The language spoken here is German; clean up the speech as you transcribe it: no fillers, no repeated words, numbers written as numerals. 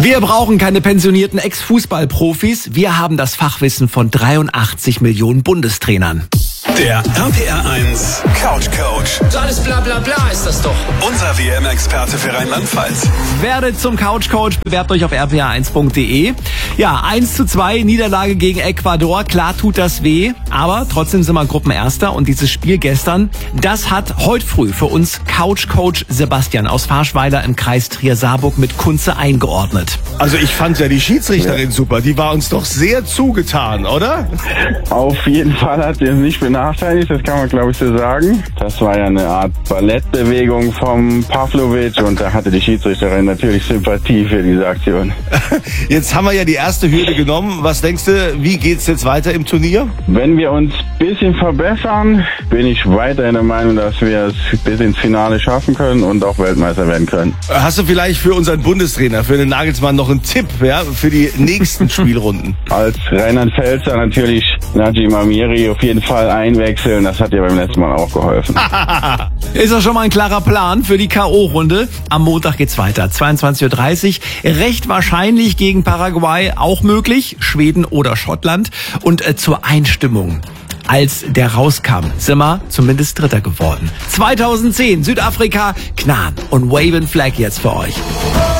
Wir brauchen keine pensionierten Ex-Fußballprofis. Wir haben das Fachwissen von 83 Millionen Bundestrainern. Der RPR1 Couch Coach. Alles bla bla bla ist das doch. Unser WM-Experte für Rheinland-Pfalz. Werdet zum Couch Coach, bewerbt euch auf rpr1.de. Ja, 1:2 Niederlage gegen Ecuador. Klar tut das weh, aber trotzdem sind wir Gruppenerster. Und dieses Spiel gestern, das hat heute früh für uns Couch Coach Sebastian aus Farschweiler im Kreis Trier-Saarburg mit Kunze eingeordnet. Also ich fand ja die Schiedsrichterin super. Die war uns doch sehr zugetan, oder? Auf jeden Fall hat sie es nicht benachteiligt, das kann man glaube ich so sagen. Das war ja eine Art Ballettbewegung vom Pavlovic und da hatte die Schiedsrichterin natürlich Sympathie für diese Aktion. Jetzt haben wir ja die erste Hürde genommen. Was denkst du, wie geht's jetzt weiter im Turnier? Wenn wir uns ein bisschen verbessern, bin ich weiterhin der Meinung, dass wir es bis ins Finale schaffen können und auch Weltmeister werden können. Hast du vielleicht für unseren Bundestrainer, für den Nagelsmann, noch einen Tipp, ja, für die nächsten Spielrunden? Als Rheinland-Pfälzer natürlich Najim Amiri auf jeden Fall einwechseln. Das hat ja beim letzten Mal auch geholfen. Ist doch schon mal ein klarer Plan für die K.O.-Runde. Am Montag geht's weiter. 22:30 Uhr. Recht wahrscheinlich gegen Paraguay auch möglich. Schweden oder Schottland. Und zur Einstimmung. Als der rauskam, sind wir zumindest Dritter geworden. 2010 Südafrika, Knaan und Wave and Flag jetzt für euch.